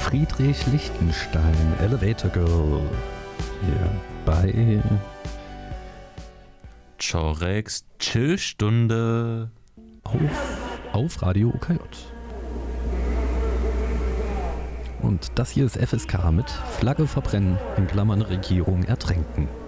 Friedrich Lichtenstein, Elevator Girl. Hier bei Chorex Chillstunde auf Radio UKJ. Und das hier ist FSK mit Flagge verbrennen, in Klammern Regierung ertränken.